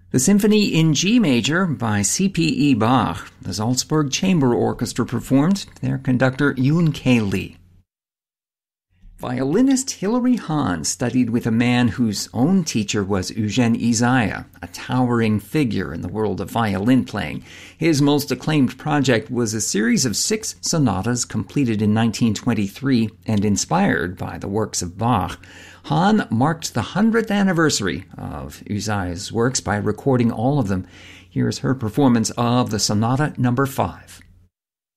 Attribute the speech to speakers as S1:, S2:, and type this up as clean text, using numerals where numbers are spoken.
S1: The Symphony in G Major by C.P.E. Bach. The Salzburg Chamber Orchestra performed, their conductor Yoon K. Lee. Violinist Hilary Hahn studied with a man whose own teacher was Eugene Izaya, a towering figure in the world of violin playing. His most acclaimed project was a series of 6 sonatas completed in 1923 and inspired by the works of Bach. Hahn marked the 100th anniversary of Izaya's works by recording all of them. Here's her performance of the Sonata No. 5.